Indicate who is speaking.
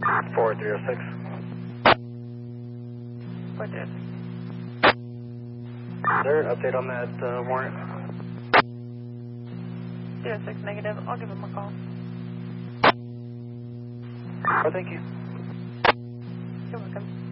Speaker 1: 4306.
Speaker 2: 406.
Speaker 1: There, update on that warrant.
Speaker 2: 06 negative. I'll give him a call.
Speaker 1: Oh, thank you.
Speaker 2: You're welcome.